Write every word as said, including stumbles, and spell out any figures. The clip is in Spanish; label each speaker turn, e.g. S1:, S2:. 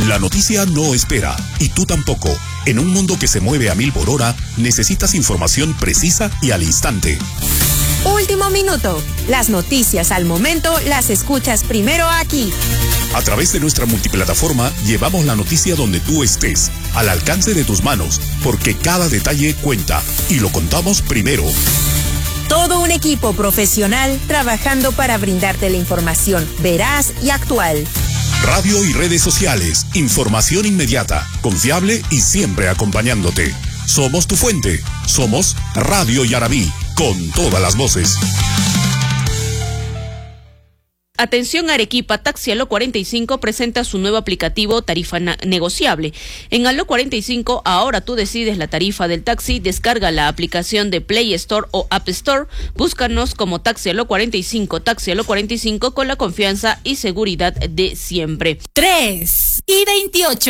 S1: La noticia no espera, y tú tampoco. En un mundo que se mueve a mil por hora, necesitas información precisa y al instante.
S2: Último minuto. Las noticias al momento las escuchas primero aquí.
S1: A través de nuestra multiplataforma llevamos la noticia donde tú estés, al alcance de tus manos, porque cada detalle cuenta y lo contamos primero.
S2: Todo un equipo profesional trabajando para brindarte la información veraz y actual.
S1: Radio y redes sociales, información inmediata, confiable y siempre acompañándote. Somos tu fuente, somos Radio Yarabí, con todas las voces.
S3: Atención Arequipa, Taxi Aló cuarenta y cinco presenta su nuevo aplicativo Tarifa Negociable. En Aló cuarenta y cinco ahora tú decides la tarifa del taxi, descarga la aplicación de Play Store o App Store, búscanos como Taxi Aló cuarenta y cinco, Taxi Aló cuarenta y cinco con la confianza y seguridad de siempre.
S4: tres y veintiocho.